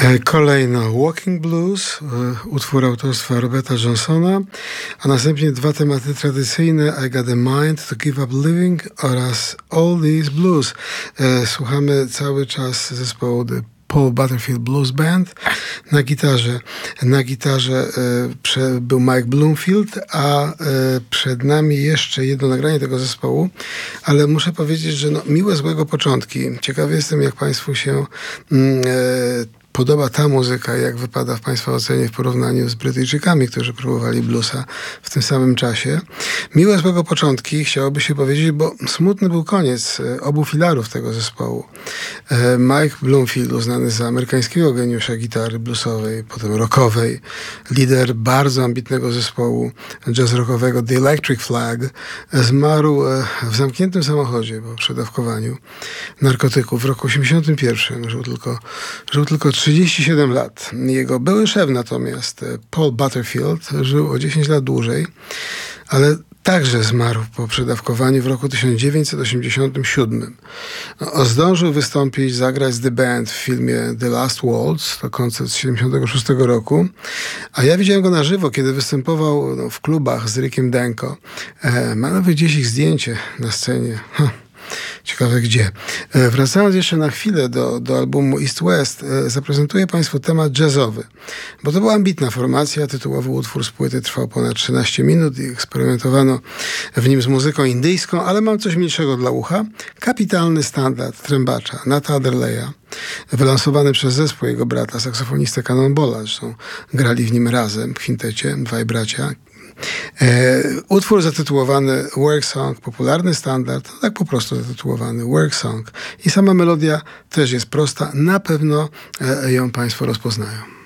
Kolejno Walking Blues, utwór autorstwa Roberta Johnsona, a następnie dwa tematy tradycyjne: I Got a Mind to Give Up Living oraz All These Blues. Słuchamy cały czas zespołu The Paul Butterfield Blues Band. Na gitarze był Mike Bloomfield, a przed nami jeszcze jedno nagranie tego zespołu, ale muszę powiedzieć, że miłe złego początki. Ciekawy jestem, jak Państwu się podoba ta muzyka, jak wypada w Państwa ocenie w porównaniu z Brytyjczykami, którzy próbowali bluesa w tym samym czasie. Miłe złego początki, chciałoby się powiedzieć, bo smutny był koniec obu filarów tego zespołu. Mike Bloomfield, uznany za amerykańskiego geniusza gitary bluesowej, potem rockowej, lider bardzo ambitnego zespołu jazz rockowego The Electric Flag, zmarł w zamkniętym samochodzie po przedawkowaniu narkotyków w roku 1981. Żył tylko 37 lat. Jego były szef natomiast, Paul Butterfield, żył o 10 lat dłużej, ale także zmarł po przedawkowaniu w roku 1987. Zdążył wystąpić, zagrać z The Band w filmie The Last Waltz, to koncert z 1976 roku, a ja widziałem go na żywo, kiedy występował w klubach z Rickiem Denko. Ma nawet gdzieś ich zdjęcie na scenie. Ciekawe gdzie. Wracając jeszcze na chwilę do albumu East West, zaprezentuję Państwu temat jazzowy, bo to była ambitna formacja. Tytułowy utwór z płyty trwał ponad 13 minut i eksperymentowano w nim z muzyką indyjską, ale mam coś milszego dla ucha. Kapitalny standard trębacza Nata Adderleya, wylansowany przez zespół jego brata, saksofonistę Cannonballa. Zresztą grali w nim razem w kwintecie, dwaj bracia. Utwór zatytułowany Work Song, popularny standard, tak po prostu zatytułowany Work Song. I sama melodia też jest prosta, na pewno ją Państwo rozpoznają.